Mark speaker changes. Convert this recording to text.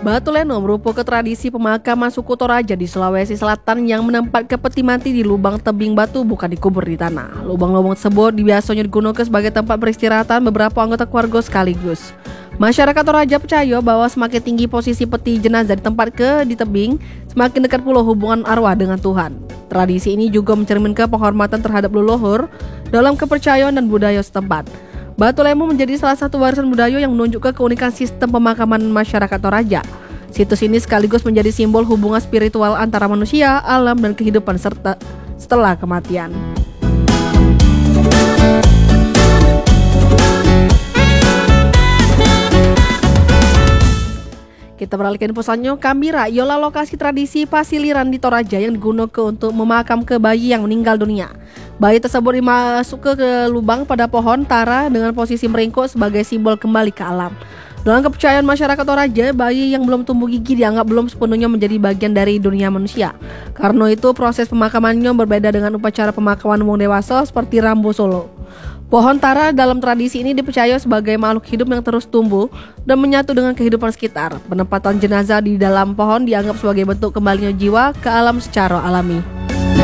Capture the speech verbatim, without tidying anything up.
Speaker 1: Batu Leno merupakan tradisi pemakaman suku Toraja di Sulawesi Selatan yang menempatkan peti mati di lubang tebing batu, bukan dikubur di tanah. Lubang-lubang tersebut biasanya digunakan sebagai tempat peristirahatan beberapa anggota keluarga sekaligus. Masyarakat Toraja percaya bahwa semakin tinggi posisi peti jenazah di tempat ke di tebing, semakin dekat pula hubungan arwah dengan Tuhan. Tradisi ini juga mencerminkan penghormatan terhadap leluhur dalam kepercayaan dan budaya setempat. Batu Lemo menjadi salah satu warisan budaya yang menunjukkan keunikan sistem pemakaman masyarakat Toraja. Situs ini sekaligus menjadi simbol hubungan spiritual antara manusia, alam, dan kehidupan serta setelah kematian. Kita beralih ke info selanjutnya. Kambira ialah lokasi tradisi pasiliran di Toraja yang digunakan untuk memakamkan bayi yang meninggal dunia. Bayi tersebut dimasukkan ke lubang pada pohon tara dengan posisi meringkuk sebagai simbol kembali ke alam. Dalam kepercayaan masyarakat Toraja, bayi yang belum tumbuh gigi dianggap belum sepenuhnya menjadi bagian dari dunia manusia. Karena itu, proses pemakamannya berbeda dengan upacara pemakaman wong dewasa seperti Rambu Solo. Pohon tara dalam tradisi ini dipercaya sebagai makhluk hidup yang terus tumbuh dan menyatu dengan kehidupan sekitar. Penempatan jenazah di dalam pohon dianggap sebagai bentuk kembalinya jiwa ke alam secara alami.